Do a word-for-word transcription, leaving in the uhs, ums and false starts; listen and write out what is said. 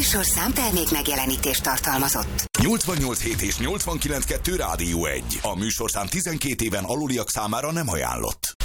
műsorszám termék megjelenítést tartalmazott. nyolcvannyolc hét és nyolcvankilenc kettő Rádió egy. A műsorszám tizenkét éven aluliak számára nem ajánlott.